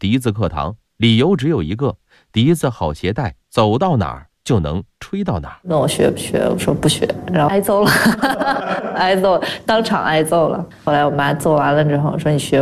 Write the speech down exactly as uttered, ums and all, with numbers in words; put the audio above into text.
笛子课堂，理由只有一个：笛子好携带，走到哪儿就能吹到哪儿。 问我学不学，我说不学，然后挨揍了，挨揍，当场挨揍了。后来我妈揍完了之后说：“你学